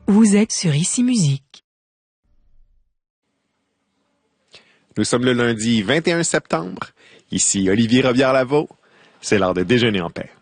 Vous êtes sur Ici Musique. Nous sommes le lundi 21 septembre. Ici Olivier Robillard-Lavaux. C'est l'heure de déjeuner en paix.